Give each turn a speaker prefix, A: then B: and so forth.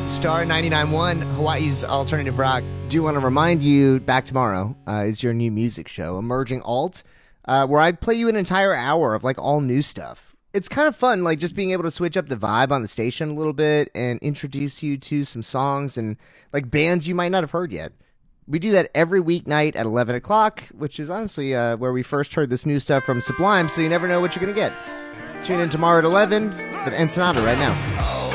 A: Star 99.1, Hawaii's alternative rock. Do want to remind you, Back Tomorrow is your new music show, Emerging Alt, where I play you an entire hour of like all new stuff. It's kind of fun, like just being able to switch up the vibe on the station a little bit and introduce you to some songs and like bands you might not have heard yet. We do that every weeknight at 11 o'clock, which is honestly where we first heard this new stuff from Sublime, so you never know what you're going to get. Tune in tomorrow at 11, but Ensenada right now.